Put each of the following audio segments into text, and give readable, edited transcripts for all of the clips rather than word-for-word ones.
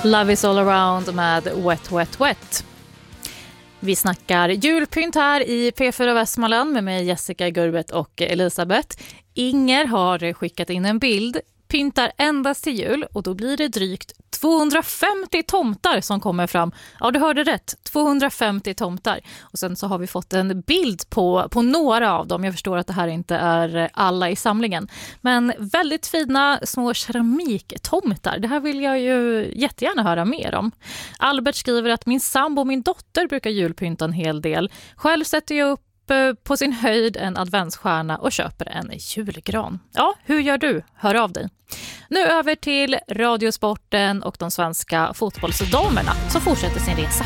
Love is all around med Wet Wet Wet. Vi snackar julpynt här i P4 Västmanland med mig Jessica Gurbet och Elisabeth. Inger har skickat in en bild. Pyntar endast till jul och då blir det drygt 250 tomtar som kommer fram. Ja, du hörde rätt. 250 tomtar. Och sen så har vi fått en bild på några av dem. Jag förstår att det här inte är alla i samlingen. Men väldigt fina små keramiktomtar. Det här vill jag ju jättegärna höra mer om. Albert skriver att min sambo och min dotter brukar julpynta en hel del. Själv sätter jag upp på sin höjd en adventsstjärna och köper en julgran. Ja, hur gör du? Hör av dig. Nu över till radiosporten och de svenska fotbollsdamerna som fortsätter sin resa.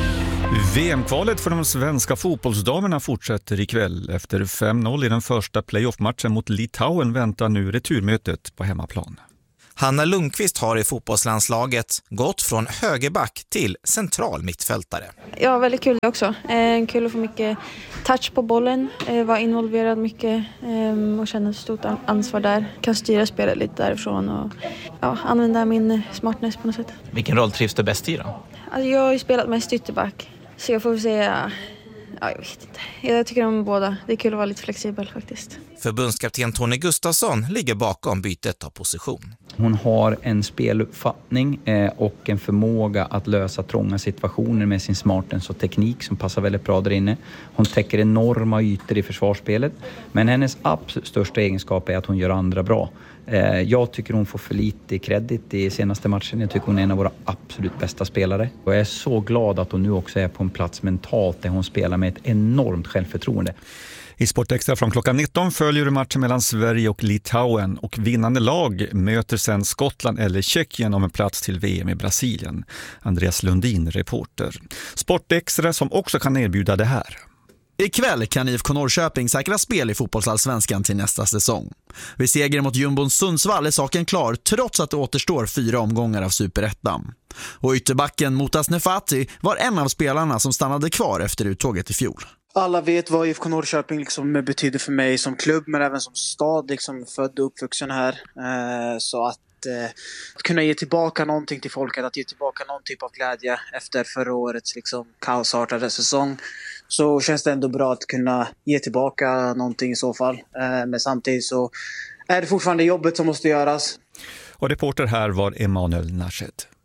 VM-kvalet för de svenska fotbollsdamerna fortsätter ikväll. Efter 5-0 i den första playoff-matchen mot Litauen väntar nu returmötet på hemmaplan. Hanna Lundqvist har i fotbollslandslaget gått från högerback till central mittfältare. Ja, väldigt kul också. Kul att få mycket touch på bollen, vara involverad mycket och känna ett stort ansvar där. Kan styra spelet lite därifrån och använda min smartness på något sätt. Vilken roll trivs du bäst i då? Alltså, jag har ju spelat mest ytterback, så jag får säga... Ja, jag vet inte. Jag tycker om båda. Det är kul att vara lite flexibel faktiskt. Förbundskapten Tony Gustafsson ligger bakom bytet av position. Hon har en speluppfattning och en förmåga att lösa trånga situationer med sin smartness och teknik som passar väldigt bra där inne. Hon täcker enorma ytor i försvarsspelet, men hennes absolut största egenskap är att hon gör andra bra. Jag tycker hon får för lite kredit i senaste matchen. Jag tycker hon är en av våra absolut bästa spelare. Och jag är så glad att hon nu också är på en plats mentalt där hon spelar med ett enormt självförtroende. I Sportextra från klockan 19 följer du matchen mellan Sverige och Litauen och vinnande lag möter sen Skottland eller Tjeckien om en plats till VM i Brasilien. Andreas Lundin, reporter. Sportextra som också kan erbjuda det här. Ikväll kan IFK Norrköping säkra spel i fotbollsallsvenskan till nästa säsong. Vid seger mot Jumbon Sundsvall är saken klar trots att det återstår 4 omgångar av Superettan. Och ytterbacken Motas Nefati var en av spelarna som stannade kvar efter uttåget i fjol. Alla vet vad IFK Norrköping betyder för mig som klubb, men även som stad, född och uppvuxen här. Så att kunna ge tillbaka någonting till folket, att ge tillbaka någon typ av glädje efter förra årets kaosartade säsong. Så känns det ändå bra att kunna ge tillbaka någonting i så fall. Men samtidigt så är det fortfarande jobbet som måste göras. Och reporter här var Emanuel Naschet.